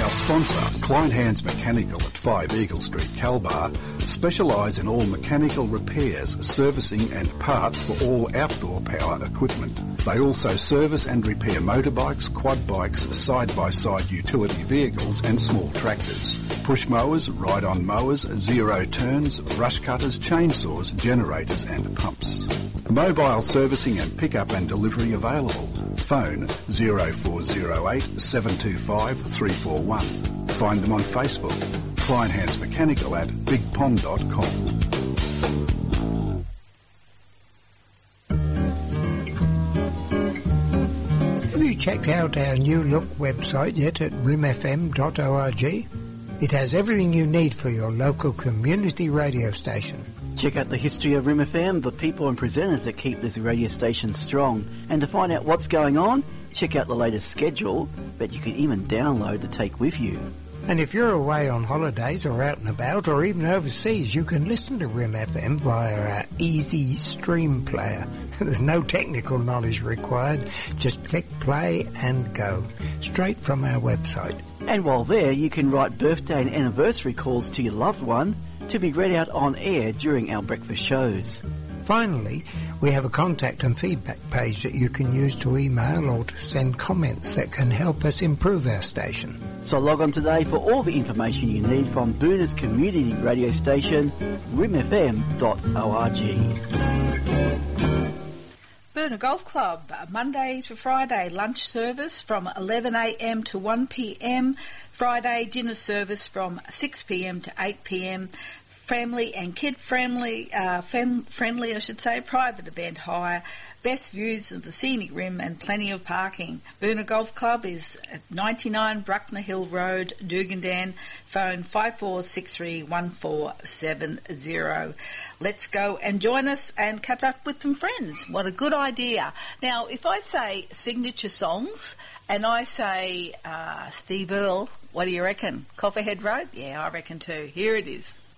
Our sponsor, Klein Hands Mechanical at 5 Eagle Street, Calbar, specialise in all mechanical repairs, servicing and parts for all outdoor power equipment. They also service and repair motorbikes, quad bikes, side-by-side utility vehicles and small tractors. Push mowers, ride-on mowers, zero turns, brush cutters, chainsaws, generators and pumps. Mobile servicing and pick-up and delivery available. Phone 0408 725 341. Find them on Facebook. Klein Hands Mechanical at bigpond.com. Have you checked out our new look website yet at rimfm.org? It has everything you need for your local community radio station. Check out the history of Rim FM, the people and presenters that keep this radio station strong. And to find out what's going on, check out the latest schedule that you can even download to take with you. And if you're away on holidays or out and about or even overseas, you can listen to Rim FM via our easy stream player. There's no technical knowledge required. Just click play and go. Straight from our website. And while there, you can write birthday and anniversary calls to your loved one to be read out on air during our breakfast shows. Finally, we have a contact and feedback page that you can use to email or to send comments that can help us improve our station. So log on today for all the information you need from Boona's community radio station, rimfm.org. Boona Golf Club, Monday to Friday lunch service from 11 a.m. to 1 p.m. Friday dinner service from 6 p.m. to 8 p.m. Family and kid friendly, friendly, I should say, private event hire, best views of the scenic rim and plenty of parking. Boona Golf Club is at 99 Bruckner Hill Road, Dugandan. Phone 54631470. Let's go and join us and catch up with some friends. What a good idea. Now, if I say signature songs and I say Steve Earle, what do you reckon? Copperhead Road? Yeah, I reckon too. Here it is.